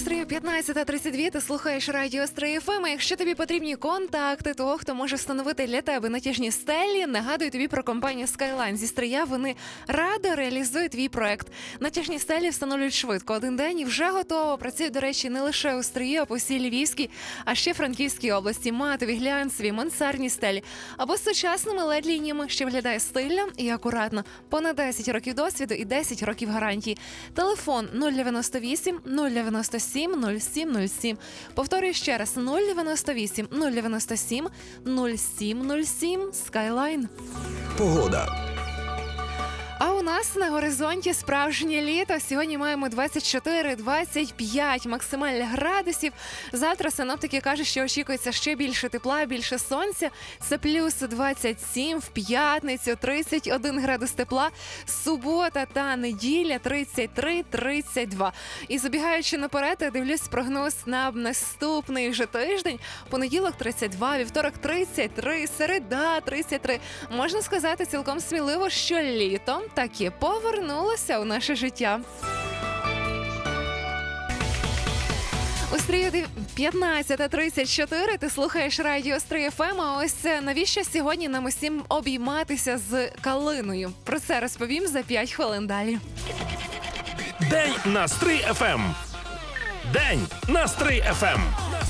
Стрию 15:32, ти слухаєш радіо Стрий ФМ. Якщо тобі потрібні контакти того, хто може встановити для тебе натяжні стелі, нагадую тобі про компанію Skyline зі Стрия. Вони радо реалізують твій проект. Натяжні стелі встановлюють швидко, один день і вже готово. Працюють, до речі, не лише у Стрії, а по всій Львівській, а ще Франківській області. Матові, глянцеві, мансардні стелі. Або з сучасними LED-лініями, що виглядає стильно і акуратно. Понад 10 років досвіду і 10 років гарантії. Телефон 098 097 0707. Повторюю ще раз: 098 097 0707. Skyline. Погода. А у нас на горизонті справжнє літо. Сьогодні маємо 24-25 максимальних градусів. Завтра синоптики кажуть, що очікується ще більше тепла, більше сонця. Це плюс 27, в п'ятницю 31 градус тепла, субота та неділя 33-32. І забігаючи наперед, я дивлюсь прогноз на наступний вже тиждень. Понеділок 32, вівторок 33, середа 33. Можна сказати цілком сміливо, що літо таки повернулося у наше життя. У Стрию 15:34 ти слухаєш радіо Стрий ФМ. А ось навіщо сьогодні нам усім обійматися з калиною? Про це розповім за 5 хвилин далі. День на Стрий ФМ. День на Стрий ФМ.